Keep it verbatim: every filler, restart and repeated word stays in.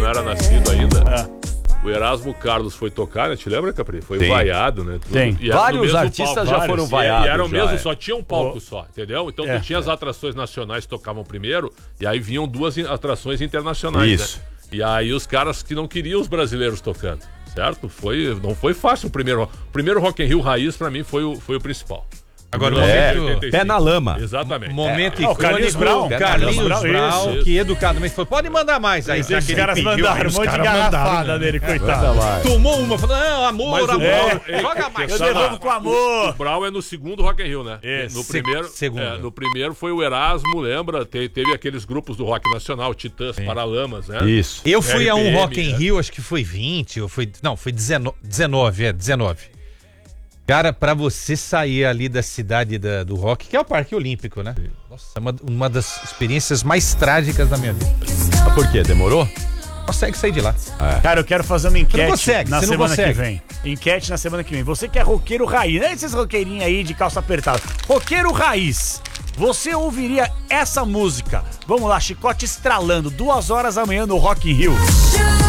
era nascido ainda. É. O Erasmo Carlos foi tocar, né? Te lembra, Capri? Foi vaiado, né? Tudo. Tem. Vários artistas palco. já Vários. foram vaiados. E, e era o mesmo, é. só tinha um palco oh. só, entendeu? Então é. tu tinha as atrações nacionais que tocavam primeiro, e aí vinham duas atrações internacionais. Isso. Né? E aí os caras que não queriam os brasileiros tocando, certo? Foi, não foi fácil o primeiro. O primeiro Rock in Rio raiz, pra mim, foi o, foi o principal. Agora, é, pé na lama. Exatamente. Momento é. icônico. Carlinhos Brown. Carlinhos Brown, Brown isso. que educadamente foi. Pode mandar mais aí. Os caras mandaram um monte de garrafada dele, coitado. Tomou uma, falou, não, amor, Mas amor. É, joga é, mais. Eu devolvo com amor. O Brown é no segundo Rock in Rio, né? Isso. No primeiro, segundo. É, no primeiro foi o Erasmo, lembra? Te, teve aqueles grupos do rock nacional, Titãs, Sim. Paralamas, né? Isso. Eu fui R P M, a um Rock in é. Rio, acho que foi vinte, ou foi... Não, foi dezenove, é, dezenove. Cara, pra você sair ali da cidade da, do rock, que é o Parque Olímpico, né? Sim. Nossa, é uma, uma das experiências mais trágicas da minha vida. Ah, por quê? Demorou? Consegue sair de lá. É. Cara, eu quero fazer uma enquete não consegue, na semana consegue. que vem. Enquete na semana que vem. Você que é roqueiro raiz, não é esses roqueirinhos aí de calça apertada. Roqueiro raiz. Você ouviria essa música? Vamos lá, Chicote estralando, duas horas da manhã no Rock in Rio.